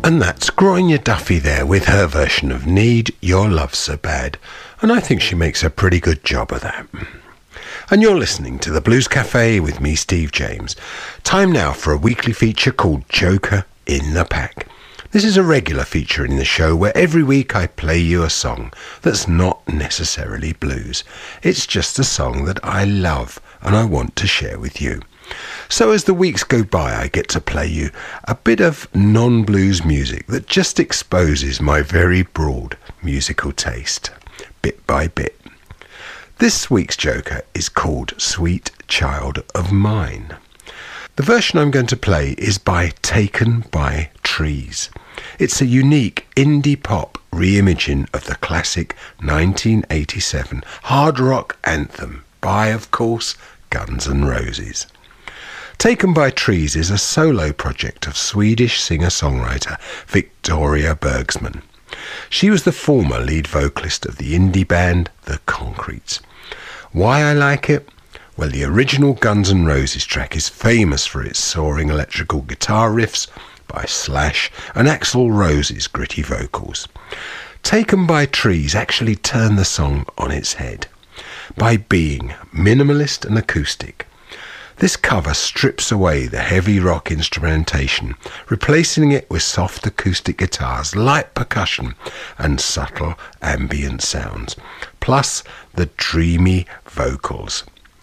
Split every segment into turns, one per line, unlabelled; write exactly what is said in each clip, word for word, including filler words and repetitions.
And that's Gráinne Duffy there with her version of Need Your Love So Bad. And I think she makes a pretty good job of that. And you're listening to the Blues Cafe with me, Steve James. Time now for a weekly feature called Joker in the Pack. This is a regular feature in the show where every week I play you a song that's not necessarily blues. It's just a song that I love and I want to share with you. So as the weeks go by, I get to play you a bit of non-blues music that just exposes my very broad musical taste, bit by bit. This week's Joker is called Sweet Child of Mine. The version I'm going to play is by Taken by Trees. It's a unique indie pop reimagining of the classic nineteen eighty-seven hard rock anthem by, of course, Guns N' Roses. Taken by Trees is a solo project of Swedish singer-songwriter Victoria Bergsman. She was the former lead vocalist of the indie band The Concretes. Why I like it? Well, the original Guns N' Roses track is famous for its soaring electrical guitar riffs by Slash and Axl Rose's gritty vocals. Taken by Trees actually turned the song on its head by being minimalist and acoustic. This cover strips away the heavy rock instrumentation, replacing it with soft acoustic guitars, light percussion and subtle ambient sounds, plus the dreamy vocals.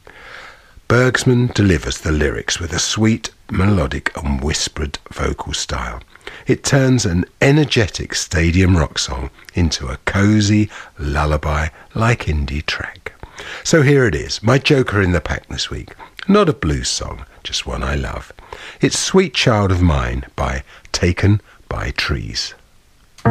Bergsman delivers the lyrics with a sweet, melodic and whispered vocal style. It turns an energetic stadium rock song into a cosy lullaby-like indie track. So here it is, my Joker in the Pack this week. Not a blues song, just one I love. It's Sweet Child of Mine by Taken by Trees.